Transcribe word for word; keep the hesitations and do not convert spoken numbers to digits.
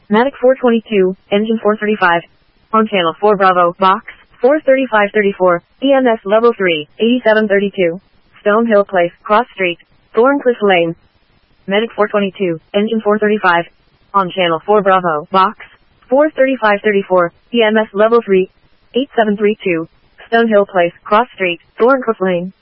Matic four twenty-two, engine four thirty-five. On channel four Bravo, box, four thirty-five thirty-four, E M S level three, eighty-seven thirty-two. Stonehill Place, Cross Street, Thorncliffe Lane. Medic four twenty-two, engine four thirty-five. On channel four Bravo, box, four thirty-five thirty-four, E M S level three, eighty-seven thirty-two. Stonehill Place, Cross Street, Thorncliffe Lane.